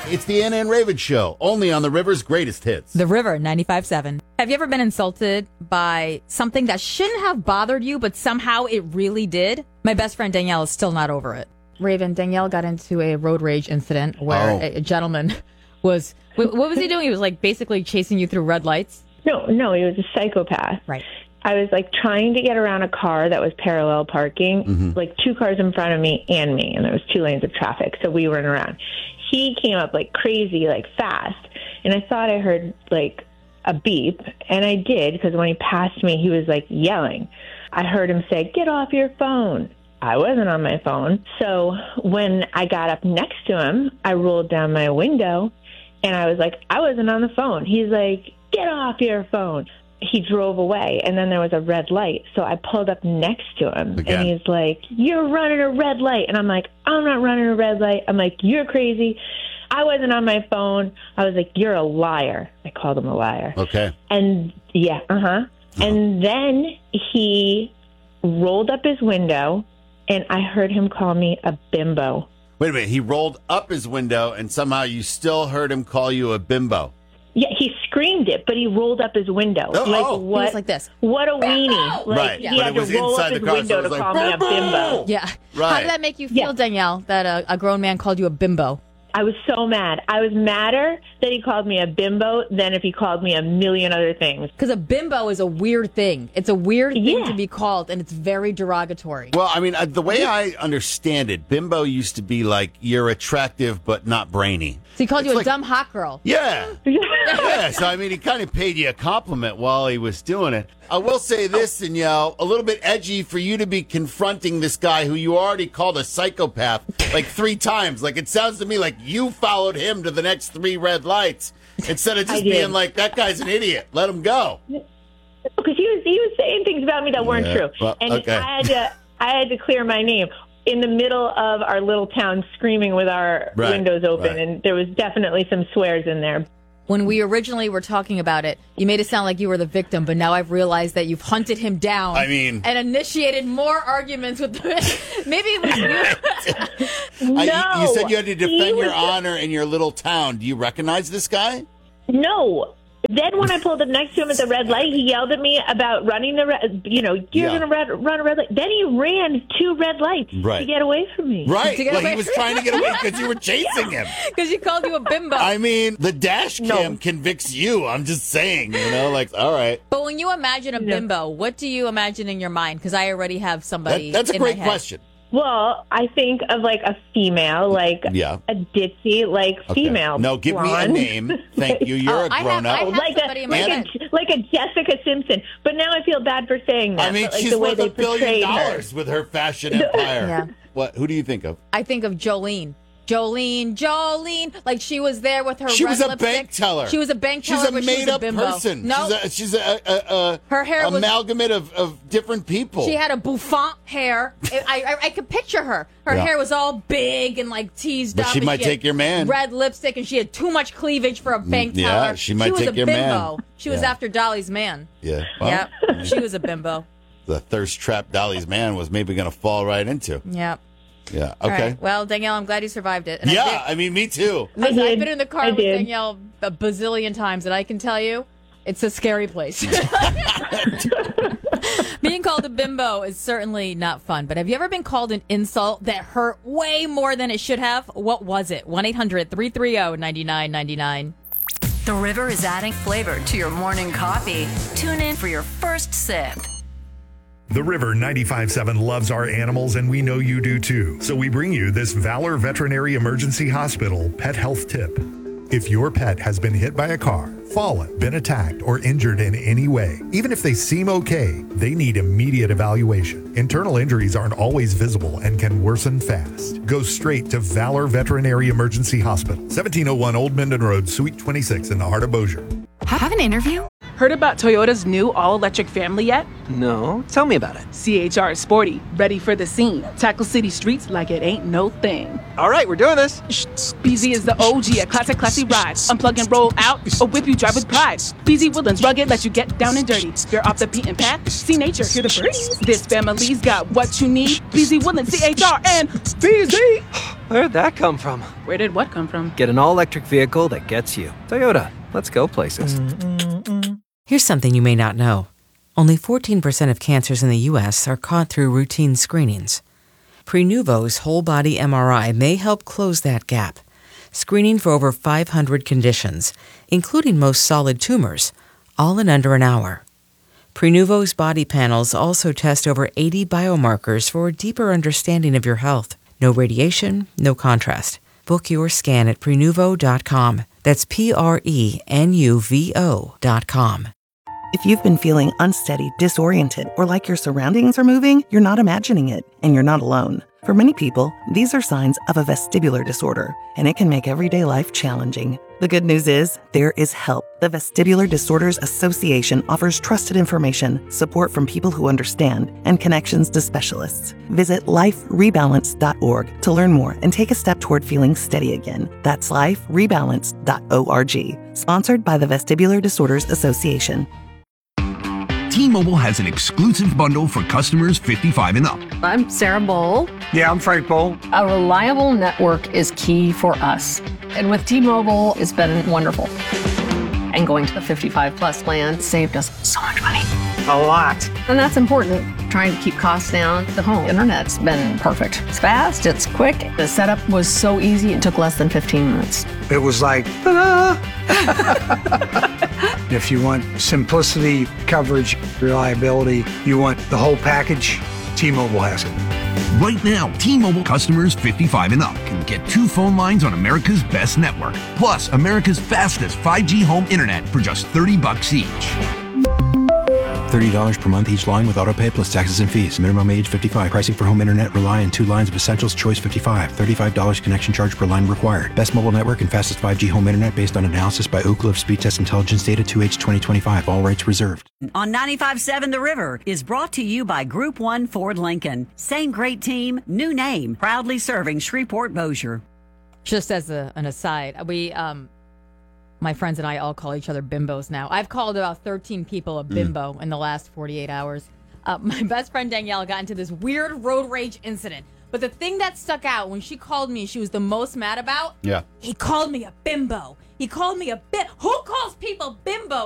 It's the Anna and Raven Show, only on the River's greatest hits. The River 95.7. Have you ever been insulted by something that shouldn't have bothered you, but somehow it really did? My best friend Danielle is still not over it. Raven, Danielle got into a road rage incident where a gentleman was... What was he doing? He was like basically chasing you through red lights? No, he was a psychopath. Right. I was like trying to get around a car that was parallel parking, like two cars in front of me, and there was 2 lanes of traffic, so we weren't around. He came up like crazy, like fast, and I thought I heard like a beep, and I did, because when he passed me, he was like yelling. I heard him say, "Get off your phone." I wasn't on my phone. So when I got up next to him, I rolled down my window, and I was like, I wasn't on the phone. He's like, "Get off your phone." He drove away, and then there was a red light. So I pulled up next to him, Again. and he's like, "You're running a red light." And I'm like, "I'm not running a red light." I'm like, "You're crazy. I wasn't on my phone." I was like, "You're a liar." I called him a liar. Okay. And yeah, And then he rolled up his window, and I heard him call me a bimbo. Wait a minute. He rolled up his window, and somehow you still heard him call you a bimbo. Yeah, he screamed it, but he rolled up his window. Oh, like oh. what? He was like this. What a weenie! Like, Right, he but had it was to roll inside up his the car, so window it was to like, call me a bimbo. Yeah. Right. How did that make you feel, Yeah. Danielle, that a grown man called you a bimbo? I was so mad. I was madder that he called me a bimbo than if he called me a million other things. Because a bimbo is a weird thing. It's a weird thing Yeah. to be called, and it's very derogatory. Well, I mean, the way I understand it, bimbo used to be like you're attractive but not brainy. So he called you It's a like- dumb hot girl. Yeah. Yeah, so I mean, he kind of paid you a compliment while he was doing it. I will say this, Danielle, a little bit edgy for you to be confronting this guy who you already called a psychopath like 3 times. Like, it sounds to me like you followed him to the next 3 red lights instead of just I did. being like, that guy's an idiot. Let him go. Because he was saying things about me that weren't Yeah. true, Well, and okay. I had to clear my name in the middle of our little town, screaming with our Right, windows open, right. and there was definitely some swears in there. When we originally were talking about it, you made it sound like you were the victim, but now I've realized that you've hunted him down. I mean- and initiated more arguments with the. Maybe it was you. No, You said you had to he defend your was- honor in your little town. Do you recognize this guy? No. Then when I pulled up next to him at the red light, he yelled at me about running the red, you're Yeah. going to run a red light. Then he ran 2 red lights Right. to get away from me. Right. To get Like away he was from- trying to get away because you were chasing him. Because you called you a bimbo. I mean, the dash cam No. convicts you. I'm just saying, like, all right. But when you imagine a bimbo, what do you imagine in your mind? Because I already have somebody. That's a in my great head. question. Well, I think of like a female, like Yeah. a ditzy, like Okay. female. No, give blonde. me a name. Thank you. You're a I have- grown I up. have like somebody in my head. like a Jessica Simpson. But now I feel bad for saying that. I mean, but, like, she's the way worth they $1 billion portrayed her. with her fashion empire. Yeah. What? Who do you think of? I think of Jolene. Jolene, like she was there with her. She red was a lipstick. bank teller. She was a bank teller. She's a but she was made-up bimbo. person. No, She's a Her hair was- amalgamate of different people. she had a bouffant hair. I could picture her. Her Yeah. hair was all big and like teased But up. she and might had take your man. Red lipstick, and she had too much cleavage for a bank yeah, teller. she might was take a your bimbo. man. She was Yeah. after Dolly's man. Yeah. Well, Yep, she was a bimbo. The thirst trap Dolly's man was maybe going to fall right into. Yep. Yeah. All Okay. right. Well, Danielle, I'm glad you survived it. And Yeah. I mean, me too. Listen, I I've did. been in the car I with did. Danielle a bazillion times, and I can tell you, it's a scary place. Being called a bimbo is certainly not fun, but have you ever been called an insult that hurt way more than it should have? What was it? 1-800-330-9999. The River is adding flavor to your morning coffee. Tune in for your first sip. The River 95.7 loves our animals, and we know you do too. So we bring you this Valor Veterinary Emergency Hospital pet health tip. If your pet has been hit by a car, fallen, been attacked, or injured in any way, even if they seem okay, they need immediate evaluation. Internal injuries aren't always visible and can worsen fast. Go straight to Valor Veterinary Emergency Hospital, 1701 Old Minden Road, Suite 26 in the heart of Bossier. Have an interview? Heard about Toyota's new all-electric family yet? No, tell me about it. CHR is sporty, ready for the scene. Tackle city streets like it ain't no thing. All right, we're doing this. BZ is the OG, a classic classy ride. Unplug and roll out, or whip you drive with pride. BZ Woodlands rugged, let you get down and dirty. You're off the beaten path, see nature, hear the birds. This family's got what you need. BZ Woodlands, CHR, and BZ. Where'd that come from? Where did what come from? Get an all-electric vehicle that gets you. Toyota, let's go places. Here's something you may not know. Only 14% of cancers in the U.S. are caught through routine screenings. Prenuvo's whole-body MRI may help close that gap, screening for over 500 conditions, including most solid tumors, all in under an hour. Prenuvo's body panels also test over 80 biomarkers for a deeper understanding of your health. No radiation, no contrast. Book your scan at Prenuvo.com. That's Prenuvo.com. If you've been feeling unsteady, disoriented, or like your surroundings are moving, you're not imagining it, and you're not alone. For many people, these are signs of a vestibular disorder, and it can make everyday life challenging. The good news is, there is help. The Vestibular Disorders Association offers trusted information, support from people who understand, and connections to specialists. Visit liferebalance.org to learn more and take a step toward feeling steady again. That's liferebalance.org. Sponsored by the Vestibular Disorders Association. T-Mobile has an exclusive bundle for customers 55 and up. I'm Sarah Bowl. Yeah, I'm Frank Bowl. A reliable network is key for us. And with T-Mobile, it's been wonderful. And going to the 55 plus plan saved us so much money. A lot. And that's important. Trying to keep costs down. The home internet's been perfect. It's fast, it's quick. The setup was so easy, it took less than 15 minutes. It was like, ta-da! If you want simplicity, coverage, reliability, you want the whole package, T-Mobile has it. Right now, T-Mobile customers 55 and up can get 2 phone lines on America's best network, plus America's fastest 5G home internet for just $30 each. $30 per month each line with autopay plus taxes and fees. Minimum age 55. Pricing for home internet rely on 2 lines of essentials. Choice 55. $35 connection charge per line required. Best mobile network and fastest 5G home internet based on analysis by Ookla of Speed Test Intelligence data 2H 2025. All rights reserved. On 95.7 The River is brought to you by Group 1 Ford Lincoln. Same great team, new name. Proudly serving Shreveport-Bossier. Just as an aside, my friends and I all call each other bimbos now. I've called about 13 people a bimbo in the last 48 hours. My best friend Danielle got into this weird road rage incident. But the thing that stuck out when she called me, she was the most mad about, he called me a bimbo. He called me a Who calls people bimbo?